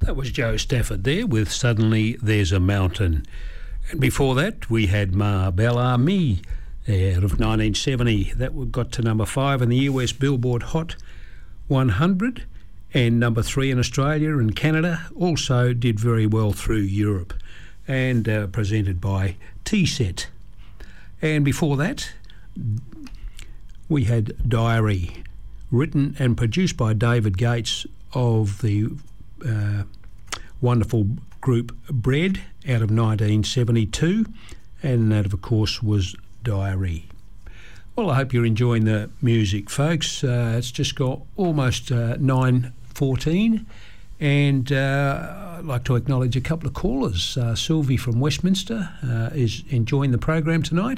That was Joe Stafford there with Suddenly There's a Mountain. And before that, we had Ma Belle Ami out of 1970. That got to number 5 in the US Billboard Hot 100 and number 3 in Australia and Canada. Also did very well through Europe and presented by T-Set. And before that, we had Diary, written and produced by David Gates of the wonderful group Bread out of 1972, and that of course was Diary. Well, I hope you're enjoying the music, folks. It's just got almost 9:14, and I'd like to acknowledge a couple of callers. Sylvie from Westminster is enjoying the program tonight,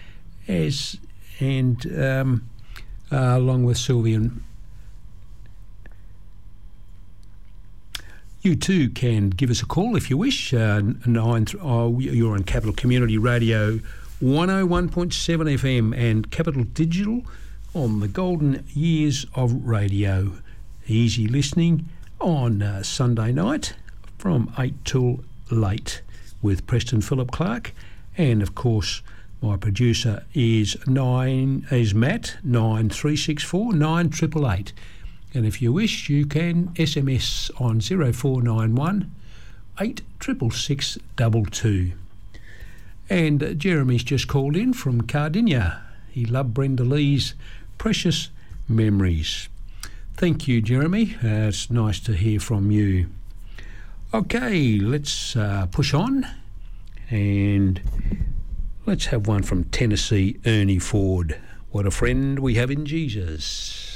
along with Sylvie. And you too can give us a call if you wish. You're on Capital Community Radio 101.7 FM and Capital Digital on the golden years of radio. Easy listening on Sunday night from 8 till late with Preston Philip Clark, and of course my producer is Matt 9364 9888. And if you wish, you can SMS on 0491 86662. And Jeremy's just called in from Cardinia. He loved Brenda Lee's Precious Memories. Thank you, Jeremy. It's nice to hear from you. Okay, let's push on. And let's have one from Tennessee, Ernie Ford. What a friend we have in Jesus.